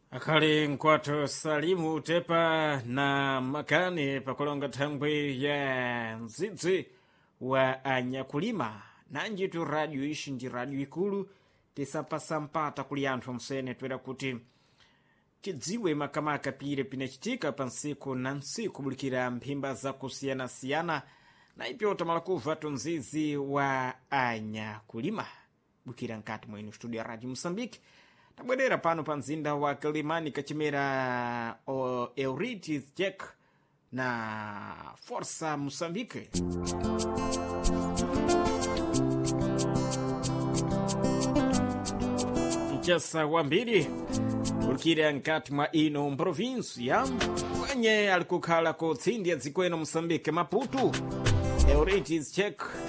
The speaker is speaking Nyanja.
akhali nkwatho salimu tepa na makani pakulonga thangwe ya ndzidzi wa anyakulima nanjitu radio ishi ndi radio ikulu tisapasampata kuli anthu msene twera kuti tidziwe makamaka pire pinachitika pa ntsiku na ntsiku bulikira mphimba zakusiyana-siyana na ipyota malakuva tunzizi wa anyakulima bukira nkati mwenu studio ya radio Mosambiki. Tabwedera pano pa mzinda wa Kilimani kachimera Euritis Jack na Força Moçambique. Mchasa wambiri urikira nkati mwa ino provinsia mwenye alikukhala kutsindia zikweno Moçambique Maputo. Euritis Jack